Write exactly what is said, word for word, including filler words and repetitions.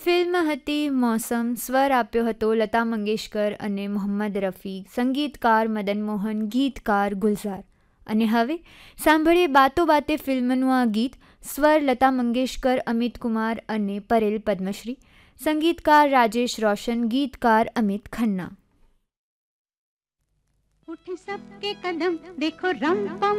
Film હતી મોસમ. સ્વર આપ્યો હતો લતા મંગેશકર અને મોહમ્મદ રફી. સંગીતકાર મદન મોહન, ગીતકાર ગુલઝાર. અને હવે સાંભળીએ બાતો બાતે ફિલ્મનું આ ગીત. સ્વર લતા મંગેશકર, અમિત કુમાર અને પરેલ પદ્મશ્રી. સંગીતકાર રાજેશ રોશન, ગીતકાર અમિત ખન્ના. उठे सबके कदम देखो रम पम